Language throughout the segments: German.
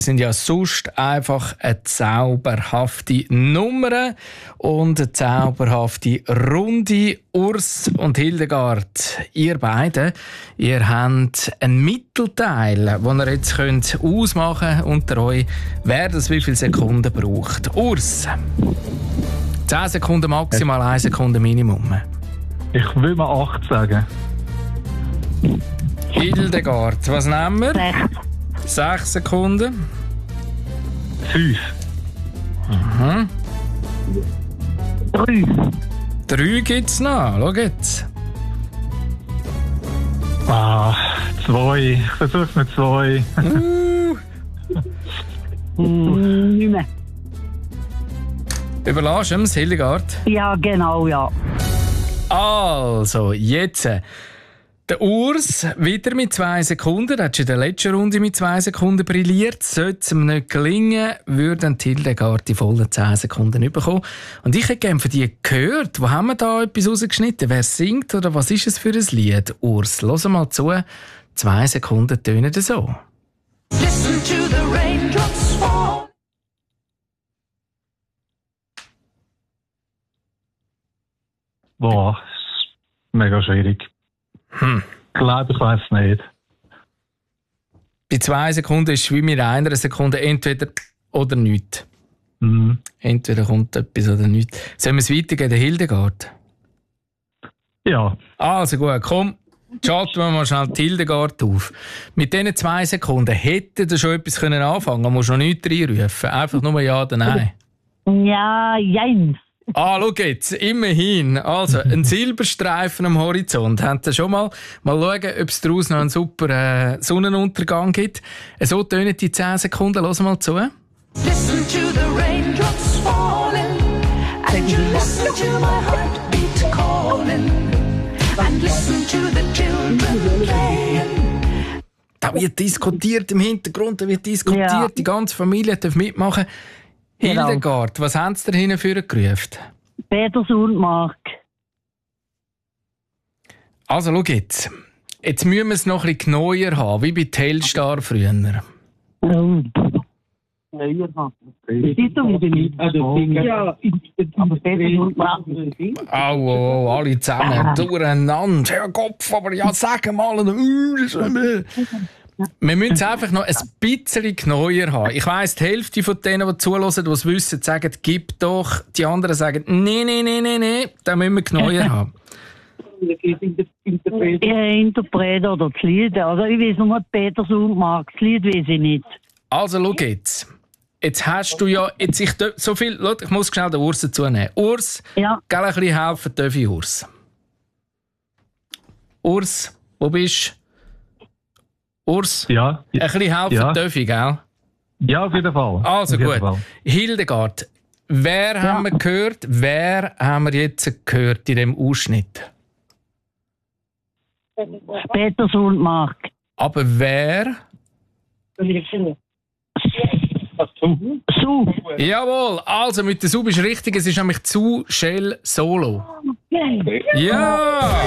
sind ja sonst einfach eine zauberhafte Nummer und eine zauberhafte Runde. Urs und Hildegard, ihr beide, ihr habt einen Mittelteil, den ihr jetzt könnt ausmachen unter euch, wer das wie viele Sekunden braucht. Urs, 10 Sekunden maximal, 1 Sekunde Minimum. Ich will mal 8 sagen. Hildegard, was nehmen wir? 6 Sekunden. 5. 3 gibt es noch. Schau jetzt. 2. Ich versuche es mit 2. Nicht mehr. Überlass ihm, Hildegard. Ja, genau, ja. Also, jetzt. Der Urs wieder mit 2 Sekunden. Er hat schon in der letzten Runde mit 2 Sekunden brilliert. Sollte es ihm nicht gelingen, würde Hildegard die vollen 10 Sekunden bekommen. Und ich hätte gerne von dir gehört, wo haben wir da etwas rausgeschnitten? Wer singt oder was ist es für ein Lied? Urs, hör mal zu. 2 Sekunden tönen so. Listen to the raindrops fall. Boah, das ist mega schwierig. Ich glaube, ich weiß es nicht. Bei 2 Sekunden ist es wie mit einer Sekunde entweder oder nichts. Entweder kommt etwas oder nichts. Sollen wir es weitergeben, der Hildegard? Ja. Also gut, komm, schalten wir mal schnell die Hildegard auf. Mit diesen 2 Sekunden hätte er schon etwas anfangen können. Man muss noch nichts reinrufen. Einfach nur Ja oder Nein. Ja, jein. Schau jetzt, immerhin. Also, ein Silberstreifen am Horizont. Habt ihr schon mal schauen, ob es daraus noch einen super Sonnenuntergang gibt? So tönen die 10 Sekunden. Lass mal zu. Listen to the raindrops falling. And you listen to my heartbeat calling. And listen to the children playing. Da wird diskutiert im Hintergrund, da wird diskutiert. Ja. Die ganze Familie darf mitmachen. Genau. Hildegard, was haben Sie da hinten für gerufen? Peterson Mark. Also, schau jetzt. Jetzt müssen wir es noch ein bisschen neuer haben, wie bei Telstar früher. Oh. Siehst du, wie die nicht? Ja, aber Peterson Mark. Au, alle zusammen, durcheinander. Herr Kopf, aber ja, sag mal. Wir müssen es einfach noch ein bisschen neuer haben. Ich weiss, die Hälfte von denen, die zuhören, die es wissen, sagen, gib doch. Die anderen sagen, nee, da müssen wir neuer haben. Interpret oder das Lied. Also ich weiß nur Peterson Mark. Das Lied weiß ich nicht. Also, schau jetzt. Jetzt hast du ja, so viel, ich muss schnell den Urs dazu nehmen. Urs, Ja. gell, ein bisschen helfen darf ich Urs. Urs, wo bist du? Urs, Ja. ein bisschen helfen Ja. darf ich, gell? Ja, auf jeden Fall. Also Auf jeden gut. Fall. Hildegard, wer haben wir gehört? Wer haben wir jetzt gehört in dem Ausschnitt? Peterson Mark. Aber wer? So. Jawohl, also mit der Sub ist richtig, es ist nämlich zu Shell Solo. Ja!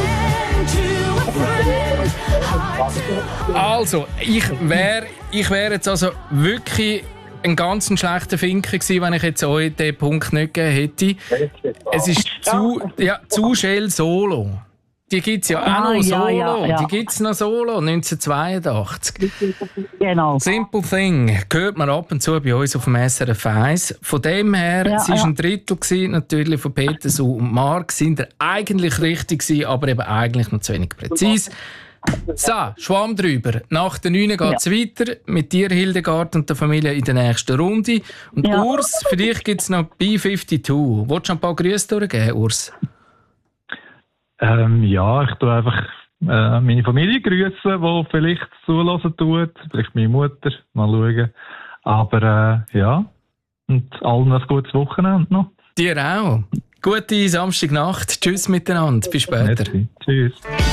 Also, ich wär jetzt also wirklich ein ganz schlechter Finker gewesen, wenn ich jetzt euch den Punkt nicht gegeben hätte. Es ist zu Shell Solo. Die gibt es ja auch noch Solo. ja. Die gibt es noch Solo, 1982. Genau. Simple Thing hört man ab und zu bei uns auf dem SRF 1. Von dem her, es war ein Drittel gewesen, natürlich von Peterson und Mark, sind er eigentlich richtig gewesen, aber eben eigentlich noch zu wenig präzise. So, Schwamm drüber. Nach der 9 geht es weiter mit dir, Hildegard, und der Familie in der nächsten Runde. Und Urs, für dich gibt es noch B52. Willst du ein paar Grüße durchgeben, Urs? Ja, ich tue einfach meine Familie grüßen, die vielleicht zulassen tut. Vielleicht meine Mutter. Mal schauen. Aber ja, und allen ein gutes Wochenende noch. Dir auch. Gute Samstagnacht. Tschüss miteinander. Bis später. Merci. Tschüss.